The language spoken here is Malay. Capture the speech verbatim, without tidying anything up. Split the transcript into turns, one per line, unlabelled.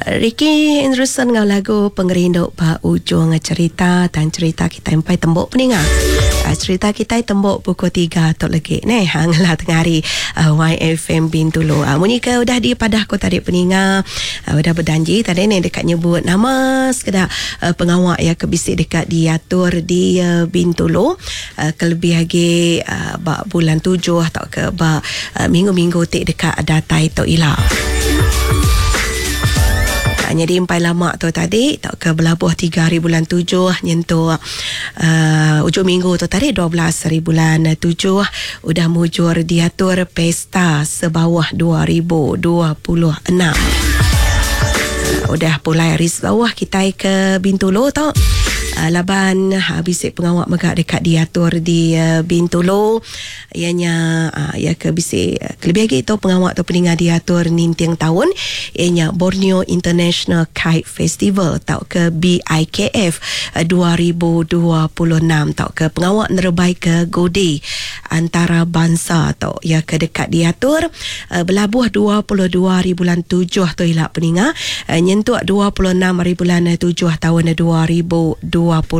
Ricky Anderson dengan lagu Pengerinduk Ba Ujung cerita dan cerita kita sampai tembok peninga. Cerita kita tembok pukul tiga tok lagi ni hanglah tengah hari uh, Y F M Bintulu. Uh, Monika udah di padah ko tadi peninga uh, udah berjanji tadi ni dekat nyebut nama sekedar uh, pengawal ya kebisik dekat diatur di uh, Bintulu uh, kelebih lagi uh, bak bulan tujuh atau ke bak uh, minggu-minggu tik dekat datai tok ilau. Jadi empat lama tu tadi tak ke belabuh tiga hari bulan tujuh nyentuh uh, ujung minggu tu tadi dua belas hari bulan tujuh udah mujur diatur pesta sebawah dua ribu dua puluh enam. Uh, udah pulai ris bawah kita ke Bintulu tau. Uh, laban uh, bisik pengawak megak dekat diatur di uh, Bintulu ianya uh, ya ke bisik uh, kelebih lagi tu pengawak tu peningat diatur nintiang tahun ianya Borneo International Kite Festival tau ke B I K F uh, dua ribu dua puluh enam tau ke pengawak nerebai ke Gode antara bangsa tau ya ke dekat diatur uh, belabuh dua puluh dua hari bulan tujuh tu hilap peningat uh, nyentuh dua puluh enam hari bulan tujuh tahun dua ribu dua puluh